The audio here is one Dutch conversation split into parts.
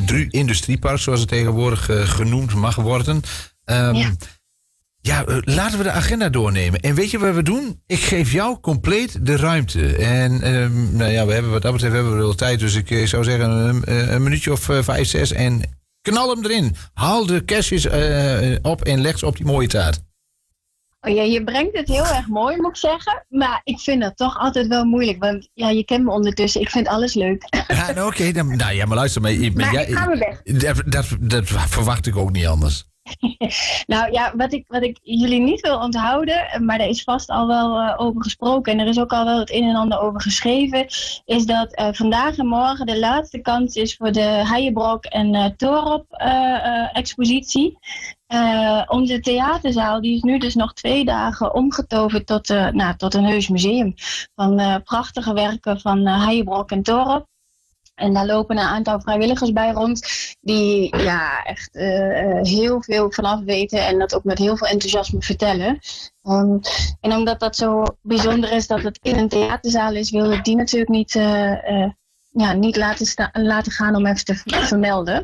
Dru Industriepark, zoals het tegenwoordig genoemd mag worden. Laten we de agenda doornemen. En weet je wat we doen? Ik geef jou compleet de ruimte. En we hebben wat dat betreft wel tijd. Dus ik zou zeggen een minuutje of 5, 6 en knal hem erin. Haal de kerstjes op en leg ze op die mooie taart. Oh ja, je brengt het heel erg mooi, moet ik zeggen. Maar ik vind dat toch altijd wel moeilijk. Want ja, je kent me ondertussen. Ik vind alles leuk. Ja, oké. Maar luister. Maar ik ga me weg. Dat verwacht ik ook niet anders. Nou ja, wat ik jullie niet wil onthouden, maar daar is vast al wel over gesproken en er is ook al wel het een en ander over geschreven, is dat vandaag en morgen de laatste kans is voor de Heijenbrok en Toorop expositie. Onze theaterzaal die is nu dus nog 2 dagen omgetoverd tot een heus museum van prachtige werken van Heijenbrok en Toorop. En daar lopen een aantal vrijwilligers bij rond die echt heel veel vanaf weten en dat ook met heel veel enthousiasme vertellen. En omdat dat zo bijzonder is dat het in een theaterzaal is, wil ik die natuurlijk niet laten gaan om even te vermelden.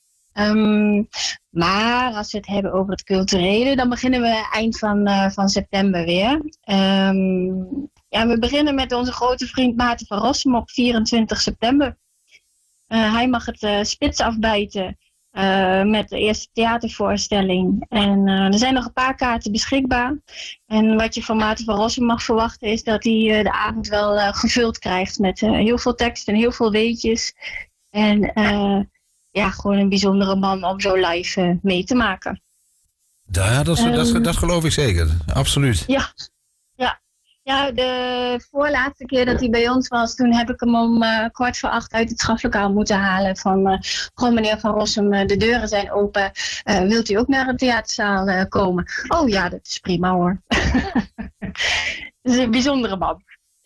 Maar als we het hebben over het culturele, dan beginnen we eind van september weer. We beginnen met onze grote vriend Maarten van Rossum op 24 september. Hij mag het spits afbijten met de eerste theatervoorstelling. En er zijn nog een paar kaarten beschikbaar. En wat je van Maarten van Rossum mag verwachten is dat hij de avond wel gevuld krijgt met heel veel tekst en heel veel weetjes. En gewoon een bijzondere man om zo live mee te maken. Ja, dat geloof ik zeker. Absoluut. Ja, de voorlaatste keer dat hij bij ons was, toen heb ik hem om 7:15 uit het schaflokaal moeten halen. Gewoon meneer Van Rossum, de deuren zijn open. Wilt u ook naar een theaterzaal komen? Oh ja, dat is prima hoor. Dat is een bijzondere man.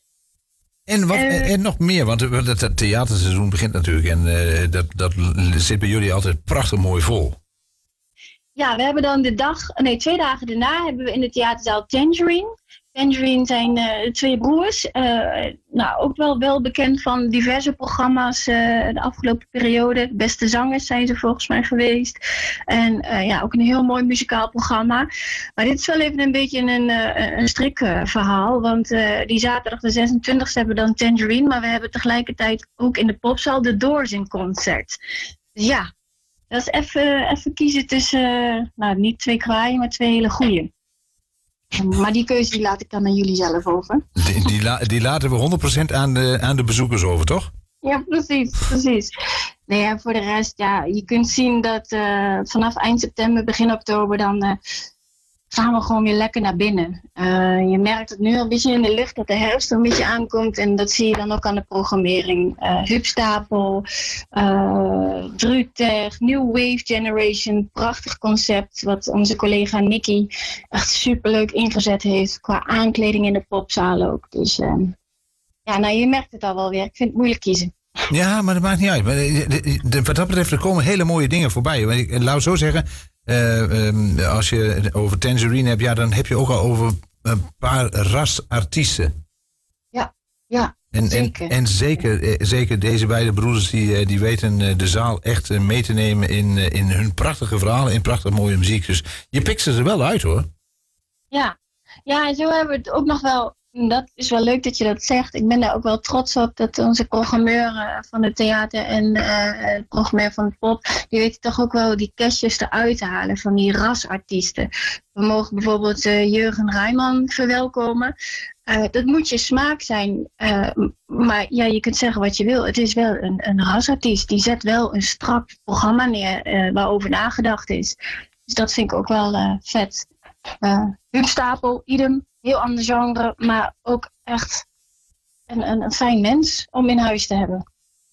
En nog meer, want het theaterseizoen begint natuurlijk. En dat zit bij jullie altijd prachtig mooi vol. Ja, we hebben dan 2 dagen daarna hebben we in de theaterzaal Tangerine. Tangerine zijn 2 broers. Ook wel bekend van diverse programma's de afgelopen periode. Beste zangers zijn ze volgens mij geweest. En ook een heel mooi muzikaal programma. Maar dit is wel even een beetje een strikverhaal. Want die zaterdag de 26e hebben we dan Tangerine. Maar we hebben tegelijkertijd ook in de popzaal de Doors in concert. Dus ja, dat is even kiezen tussen niet 2 kwaaien, maar 2 hele goeie. Maar die keuze die laat ik dan aan jullie zelf over. Die laten we 100% aan de bezoekers over, toch? Ja, precies. Nee, voor de rest, je kunt zien dat vanaf eind september, begin oktober, dan gaan we gewoon weer lekker naar binnen. Je merkt het nu al een beetje in de lucht dat de herfst een beetje aankomt. En dat zie je dan ook aan de programmering. Hupstapel, Drutech, New Wave Generation. Prachtig concept wat onze collega Nicky echt superleuk ingezet heeft. Qua aankleding in de popzaal ook. Dus je merkt het al wel weer. Ik vind het moeilijk kiezen. Ja, maar dat maakt niet uit. Wat dat betreft, er komen hele mooie dingen voorbij. Laat het zo zeggen. Als je over Tangerine hebt, dan heb je ook al over een paar rasartiesten. Ja, zeker. En zeker deze beide broeders die weten de zaal echt mee te nemen in hun prachtige verhalen, in prachtig mooie muziek. Dus je pikt ze er wel uit, hoor. Ja, en zo hebben we het ook nog wel. Dat is wel leuk dat je dat zegt. Ik ben daar ook wel trots op dat onze programmeur van het theater en de programmeur van de pop, die weten toch ook wel die kerstjes eruit te halen van die rasartiesten. We mogen bijvoorbeeld Jurgen Rijman verwelkomen. Dat moet je smaak zijn. Maar je kunt zeggen wat je wil. Het is wel een rasartiest. Die zet wel een strak programma neer waarover nagedacht is. Dus dat vind ik ook wel vet. Hupstapel, idem. Heel ander genre, maar ook echt een fijn mens om in huis te hebben.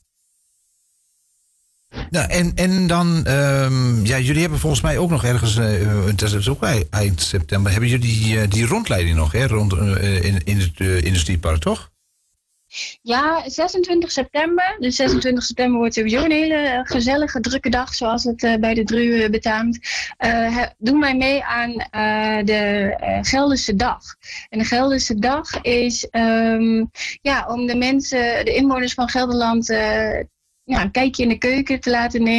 Nou, en dan, jullie hebben volgens mij ook nog ergens, dat is ook eind september, hebben jullie die rondleiding nog, hè, in het industriepark, toch? Ja, 26 september. Dus 26 september wordt sowieso een hele gezellige, drukke dag, zoals het bij de Dru betaamt. Doen wij mee aan de Gelderse Dag. En de Gelderse Dag is om de mensen, de inwoners van Gelderland, een kijkje in de keuken te laten nemen.